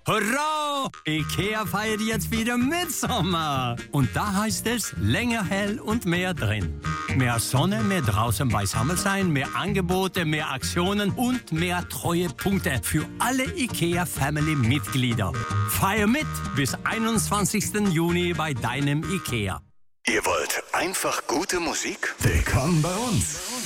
Hurra! IKEA feiert jetzt wieder Mitsommer. Und da heißt es länger hell und mehr drin. Mehr Sonne, mehr draußen beisammen sein, mehr Angebote, mehr Aktionen und mehr Treuepunkte für alle IKEA-Family-Mitglieder. Feier mit bis 21. Juni bei deinem IKEA. Ihr wollt einfach gute Musik? Willkommen bei uns.